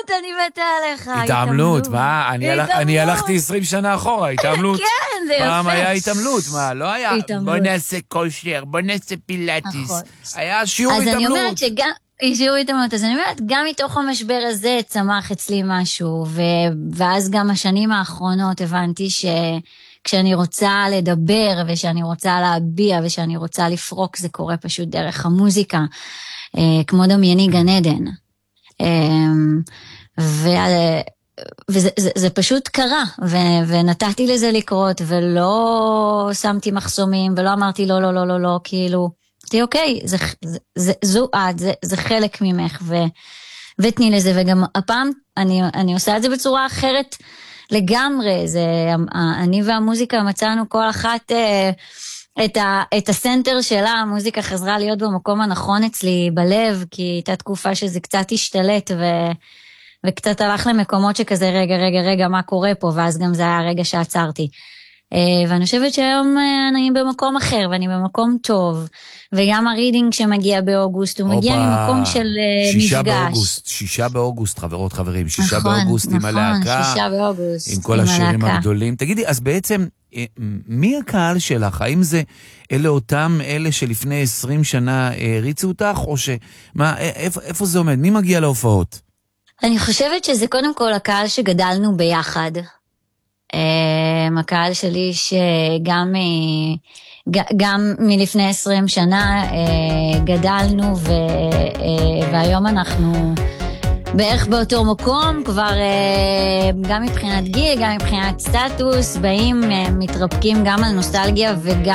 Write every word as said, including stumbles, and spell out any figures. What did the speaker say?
אני מתה עליך. התעמלות, מה? אני הלכתי עשרים שנה אחורה, התעמלות. כן, זה יפה. פעם היה התעמלות, מה? לא היה, בוא נעשה כושר, בוא נעשה פילאטיס. היה שיעור התעמלות. אז אני אומרת שגם... שיעור התעמלות, אז אני אומרת, גם מתוך המשבר הזה צמח אצלי משהו, ואז גם השנים האחרונות הבנתי שכשאני רוצה לדבר, ושאני רוצה להביע, ושאני רוצה לפרוק, זה קורה פשוט דרך המוזיקה, כמו דמייני גן עדן. וזה זה, זה פשוט קרה, ו, ונתתי לזה לקרות, ולא שמתי מחסומים, ולא אמרתי לא, לא, לא, לא, לא, כאילו, תהי אוקיי, זה, זה, זה, זו את, זה, זה חלק ממך, ו, ותני לזה, וגם הפעם אני, אני עושה את זה בצורה אחרת לגמרי, זה, אני והמוזיקה מצאנו כל אחת את, ה, את הסנטר שלה, המוזיקה חזרה להיות במקום הנכון אצלי בלב, כי הייתה תקופה שזה קצת השתלט, ו... וקצת הלך למקומות שכזה רגע, רגע, רגע, מה קורה פה, ואז גם זה היה הרגע שעצרתי. ואני חושבת שהיום אני במקום אחר, ואני במקום טוב, וגם הרידינג שמגיע באוגוסט, הוא מגיע ממקום של מפגש. שישה באוגוסט, שישה באוגוסט, חברות חברים, שישה באוגוסט עם הלהקה. נכון, שישה באוגוסט עם כל השירים הגדולים. תגידי, אז בעצם, מי הקהל שלך? האם זה אלה אותם, אלה שלפני עשרים שנה הריצו אותך, או שמה, איפה זה עומד? מי מגיע להופעות? אני חושבת שזה קודם כל הקהל שגדלנו ביחד. הקהל שלי שגם גם מלפני עשרים שנה גדלנו, והיום אנחנו בערך באותו מקום, כבר גם מבחינת גיל, גם מבחינת סטטוס, באים, מתרפקים גם על נוסטלגיה וגם